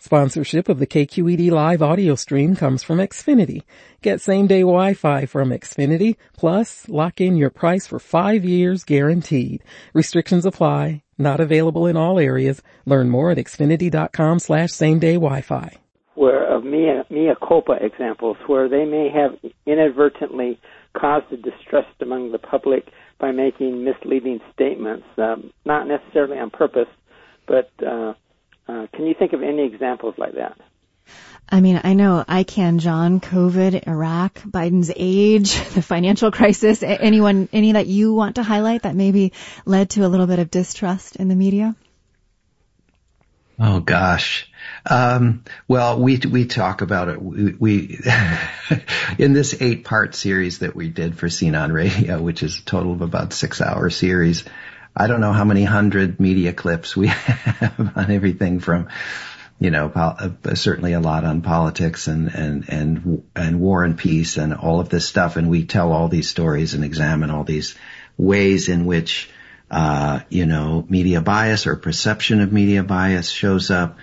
Sponsorship of the KQED Live audio stream comes from Xfinity. Get same-day Wi-Fi from Xfinity, plus lock in your price for 5 years guaranteed. Restrictions apply. Not available in all areas. Learn more at xfinity.com/same-day Wi-Fi. Where of mea culpa examples where they may have inadvertently caused a distrust among the public by making misleading statements, not necessarily on purpose, but can you think of any examples like that? I mean, I know I can, John. COVID, Iraq, Biden's age, the financial crisis. Any that you want to highlight that maybe led to a little bit of distrust in the media? Oh gosh. Well, we talk about it. We in this 8-part series that we did for Scene on Radio, which is a total of about 6-hour series. I don't know how many 100 media clips we have on everything from, certainly a lot on politics and war and peace and all of this stuff. And we tell all these stories and examine all these ways in which, media bias or perception of media bias shows up.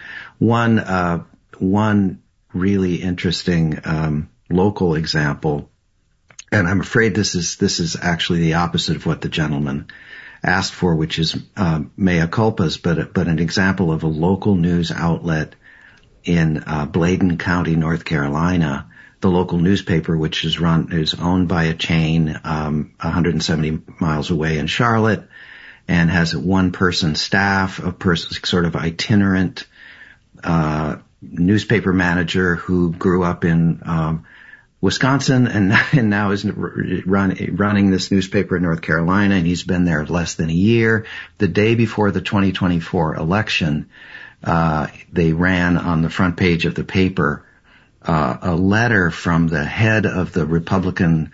One really interesting, local example, and I'm afraid this is actually the opposite of what the gentleman asked for, which is mea culpas, but an example of a local news outlet in Bladen County, North Carolina. The local newspaper, which is owned by a chain 170 miles away in Charlotte, and has a one-person staff, sort of itinerant newspaper manager who grew up in Wisconsin and now is running this newspaper in North Carolina, and he's been there less than a year. The day before the 2024 election, they ran on the front page of the paper a letter from the head of the Republican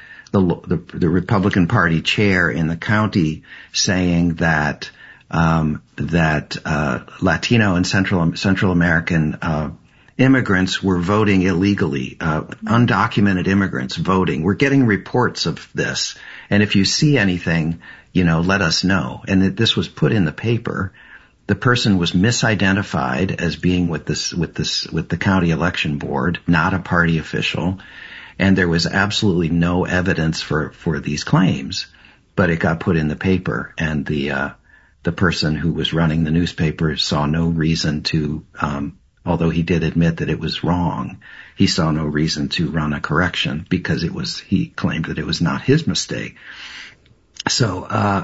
Party chair in the county saying that Latino and Central American immigrants were voting illegally, undocumented immigrants voting. We're getting reports of this, and if you see anything, let us know. And this was put in the paper. The person was misidentified as being with the county election board, not a party official, and there was absolutely no evidence for these claims. But it got put in the paper, and the person who was running the newspaper saw no reason to, although he did admit that it was wrong, he saw no reason to run a correction because he claimed that it was not his mistake. So,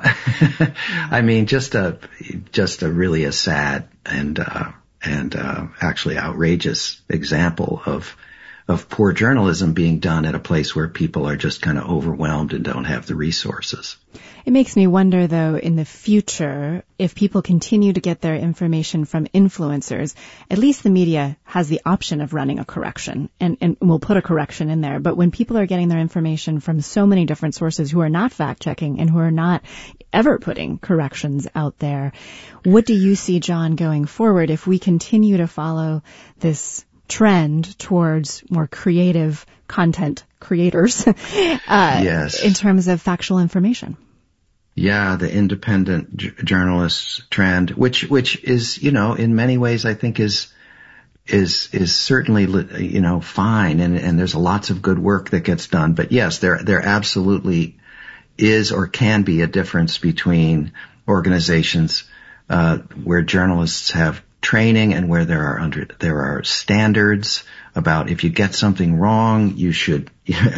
I mean, just a really a sad and actually outrageous example of poor journalism being done at a place where people are just kind of overwhelmed and don't have the resources. It makes me wonder, though, in the future, if people continue to get their information from influencers, at least the media has the option of running a correction, and we'll put a correction in there. But when people are getting their information from so many different sources who are not fact-checking and who are not ever putting corrections out there, what do you see, John, going forward if we continue to follow this trend towards more creative content creators yes, in terms of factual information? Yeah, the independent journalists trend, which is, in many ways I think is certainly, fine. And there's lots of good work that gets done. But yes, there absolutely is or can be a difference between organizations, where journalists have training and where there are standards about if you get something wrong, you should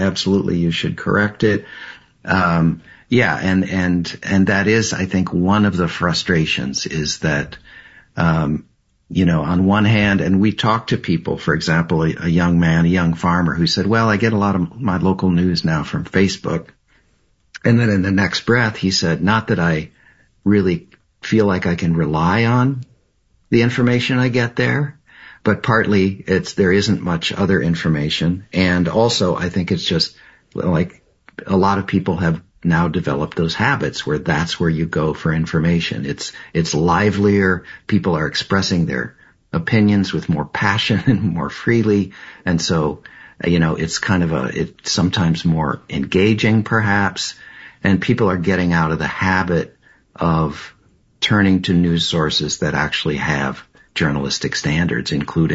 correct it. Yeah, and that is, I think, one of the frustrations is that, on one hand, and we talk to people, for example, a young farmer who said, well, I get a lot of my local news now from Facebook. And then in the next breath, he said, not that I really feel like I can rely on the information I get there, but partly there isn't much other information. And also, I think it's just like a lot of people have now developed those habits where that's where you go for information. It's livelier. People are expressing their opinions with more passion and more freely. And so, it's kind of it's sometimes more engaging perhaps. And people are getting out of the habit of turning to news sources that actually have journalistic standards, including